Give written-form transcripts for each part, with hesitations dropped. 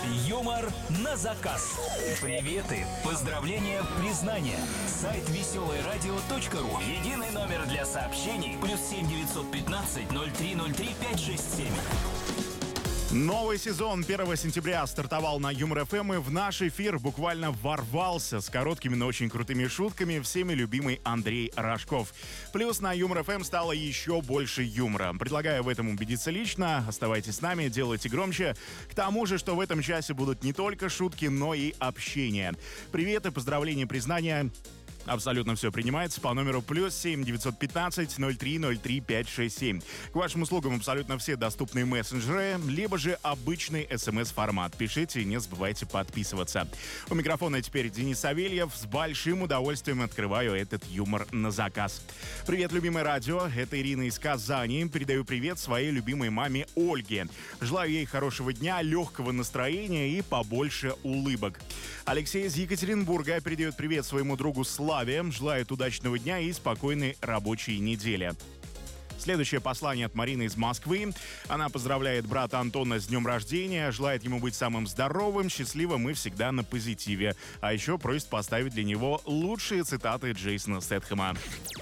Юмор на заказ. Приветы, поздравления, признания. Сайт веселоерадио.ру. Единый номер для сообщений. +7 915 0303 567. Новый сезон 1 сентября стартовал на Юмор ФМ, и в наш эфир буквально ворвался с короткими, но очень крутыми шутками всеми любимый Андрей Рожков. Плюс на Юмор ФМ стало еще больше юмора. Предлагаю в этом убедиться лично. Оставайтесь с нами, делайте громче. К тому же, что в этом часе будут не только шутки, но и общение. Приветы, поздравления, признания. Абсолютно все принимается по номеру +7 915 0303 567. К вашим услугам абсолютно все доступные мессенджеры, либо же обычный смс-формат. Пишите и не забывайте подписываться. У микрофона теперь Денис Савельев. С большим удовольствием открываю этот юмор на заказ. Привет, любимое радио. Это Ирина из Казани. Передаю привет своей любимой маме Ольге. Желаю ей хорошего дня, легкого настроения и побольше улыбок. Алексей из Екатеринбурга передает привет своему другу Славе. Желает удачного дня и спокойной рабочей недели. Следующее послание от Марины из Москвы. Она поздравляет брата Антона с днем рождения, желает ему быть самым здоровым, счастливым и всегда на позитиве. А еще просит поставить для него лучшие цитаты Джейсона Стэтхэма.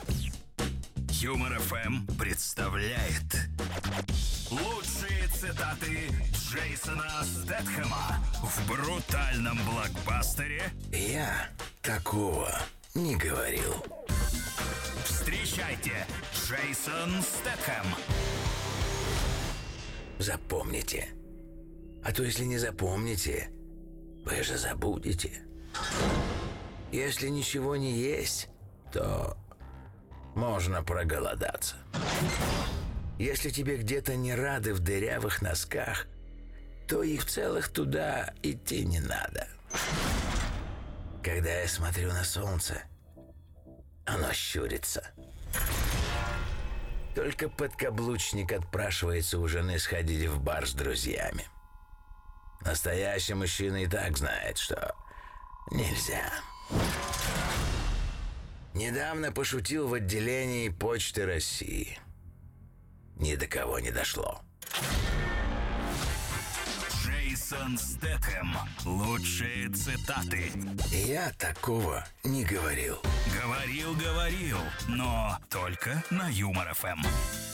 Юмор ФМ представляет лучшие цитаты Джейсона Стэтхэма в брутальном блокбастере. Я такого не говорил. Встречайте, Джейсон Стэтхэм. Запомните. А то если не запомните, вы же забудете. Если ничего не есть, то можно проголодаться. Если тебе где-то не рады в дырявых носках, то и в целых туда идти не надо. Когда я смотрю на солнце, оно щурится. Только подкаблучник отпрашивается у жены сходить в бар с друзьями. Настоящий мужчина и так знает, что нельзя. Недавно пошутил в отделении Почты России. Ни до кого не дошло. Джейсон Стэтхэм. Лучшие цитаты. Я такого не говорил. Говорил, но только на Юмор ФМ.